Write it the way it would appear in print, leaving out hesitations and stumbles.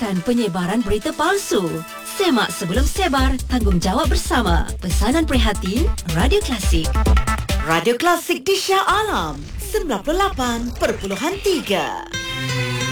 menekan penyebaran berita palsu. Semak sebelum sebar, tanggungjawab bersama. Pesanan prihatin, Radio Klasik. Radio Klasik di Shah Alam 98.3.